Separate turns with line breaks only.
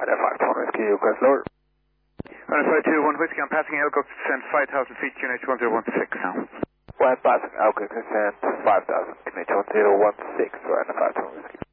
Ryder 521 Whiskey, request lower.
Ryder 521 Whiskey, I'm passing helicopter descent 5,000 feet, QNH 1016 now.
When passing helicopter descent 5,000, QNH 1016, Ryder 521 Whiskey.